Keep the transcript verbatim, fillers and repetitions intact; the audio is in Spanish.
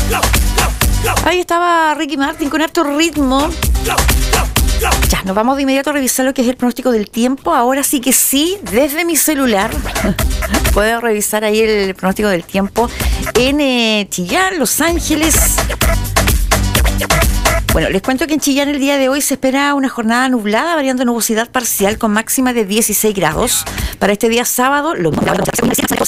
Ahí estaba Ricky Martin con harto ritmo. Ya, nos vamos de inmediato a revisar lo que es el pronóstico del tiempo. Ahora sí que sí, desde mi celular puedo revisar ahí el pronóstico del tiempo en eh, Chillán, Los Ángeles. Bueno, les cuento que en Chillán el día de hoy se espera una jornada nublada, variando nubosidad parcial con máxima de dieciséis grados. Para este día sábado, lo